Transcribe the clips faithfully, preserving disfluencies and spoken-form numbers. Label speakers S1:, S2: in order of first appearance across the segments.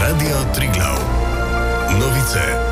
S1: Radio Triglav. Novice.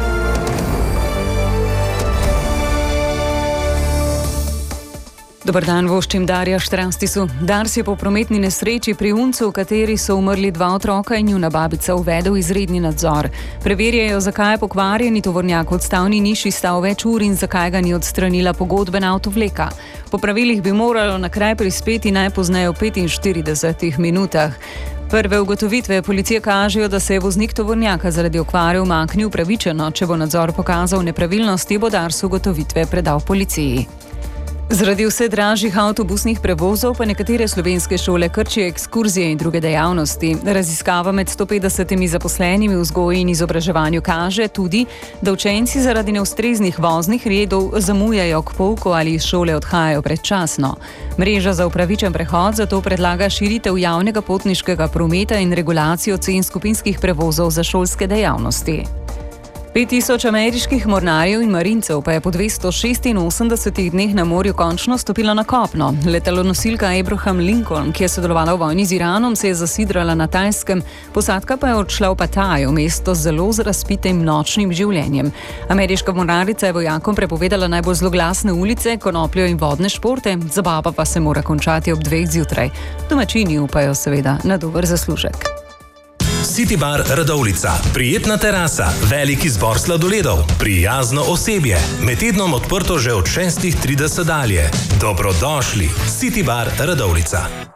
S2: Dobar dan, voščim Darja Štranstisu. Dars je po prometni nesreči pri Uncu, v kateri so umrli dva otroka in njuna babica, uvedel izredni nadzor. Preverjajo, zakaj je pokvarjeni tovornjak v odstavni niši stal več ur in zakaj ga ni odstranila pogodbena avtovleka. Po pravilih bi moralo na kraj prispeti najpozneje v petinštiridesetih minutah. Prve ugotovitve policije kažejo, da se je voznik tovornjaka zaradi okvare umaknil pravičeno. Če bo nadzor pokazal nepravilnosti, bo Dars ugotovitve predal policiji. Zaradi vse dražjih avtobusnih prevozov pa nekatere slovenske šole krčijo ekskurzije in druge dejavnosti. Raziskava med sto petdesetimi zaposlenimi v vzgoji in izobraževanju kaže tudi, da učenci zaradi neustreznih voznih redov zamujajo k pouku ali iz šole odhajajo predčasno. Mreža za upravičen prehod zato predlaga širitev javnega potniškega prometa in regulacijo cen skupinskih prevozov za šolske dejavnosti. pet tisoč ameriških mornarjev in marincev pa je po dvesto šestinosemdesetih dneh na morju končno stopilo na kopno. Letalonosilka Abraham Lincoln, ki je sodelovala v vojni z Iranom, se je zasidrala na Tajskem, posadka pa je odšla v Pattaju, mesto z zelo razpitim nočnim življenjem. Ameriška mornarica je vojakom prepovedala najbolj zloglasne ulice, konopljo in vodne športe, zabava pa se mora končati ob dveh zjutraj. Domačini upajo seveda na dober zaslužek.
S3: City Bar Radovljica. Prijetna terasa, velik izbor sladoledov, prijazno osebje. Med tednom odprto že od šestih trideset dalje. Dobrodošli. City Bar Radovljica.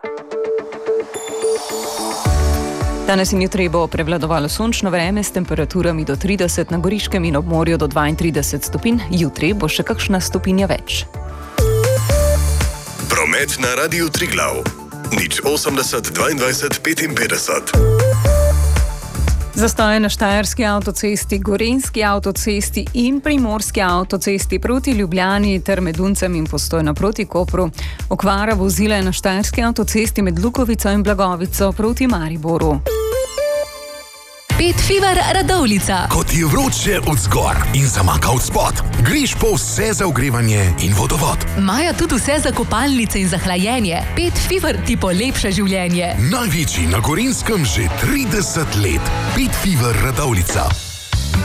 S2: Danes in jutri bo prevladovalo sončno vreme s temperaturami do trideset na Goriškem in ob morju do dvaintrideset stopinj. Jutri bo še kakšna stopinja več.
S1: Promet na Radiu Triglav. Nič osemdeset dvaindvajset petinpetdeset.
S2: Zastoje na Štajerski avtocesti, Gorenjski avtocesti in Primorski avtocesti proti Ljubljani ter med Uncem in Postojno proti Kopru. Okvara vozila je na Štajerski avtocesti med Lukovico in Blagovico proti Mariboru.
S4: Pet Fever Radovljica.
S5: Ko ti je vroče od zgor in zamaka od spod, greš po vse za ogrevanje in vodovod.
S4: Maja tudi vse za kopalnice in za hlajenje. Pet Fever ti polepša življenje.
S5: Največji na Gorenjskem že trideset let. Pet Fever Radovljica.